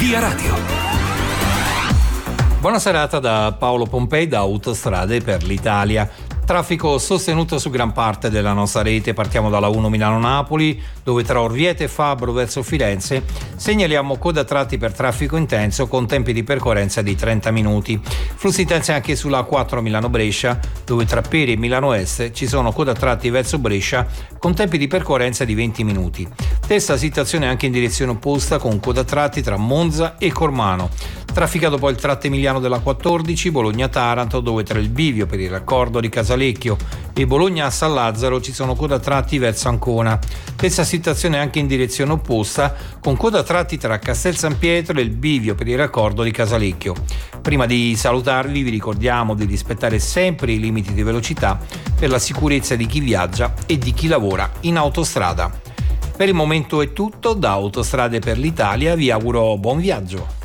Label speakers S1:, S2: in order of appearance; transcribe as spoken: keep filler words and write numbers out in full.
S1: Via Radio. Buona serata da Paolo Pompei da Autostrade per l'Italia. Traffico sostenuto su gran parte della nostra rete. Partiamo dalla uno Milano-Napoli, dove tra Orvieto e Fabbro verso Firenze segnaliamo coda tratti per traffico intenso con tempi di percorrenza di trenta minuti. Flussi intensi anche sulla quattro Milano-Brescia, dove tra Peri e Milano Est ci sono coda tratti verso Brescia con tempi di percorrenza di venti minuti. Stessa situazione anche in direzione opposta con coda tratti tra Monza e Cormano. Trafficato poi il tratto emiliano della quattordici Bologna-Taranto, dove tra il bivio per il raccordo di Casalecchio e Bologna-San Lazzaro ci sono coda tratti verso Ancona. Stessa situazione anche in direzione opposta con coda tratti tra Castel San Pietro e il bivio per il raccordo di Casalecchio. Prima di salutarvi vi ricordiamo di rispettare sempre i limiti di velocità per la sicurezza di chi viaggia e di chi lavora in autostrada. Per il momento è tutto, da Autostrade per l'Italia vi auguro buon viaggio.